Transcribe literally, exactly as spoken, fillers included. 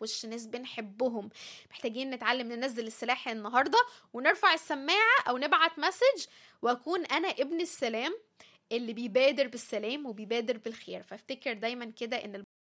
في وش ناس بنحبهم. محتاجين نتعلم ننزل السلاح النهاردة ونرفع السماعة أو نبعت مسج، وأكون أنا ابن السلام اللي بيبادر بالسلام وبيبادر بالخير. فافتكر دايما كده إن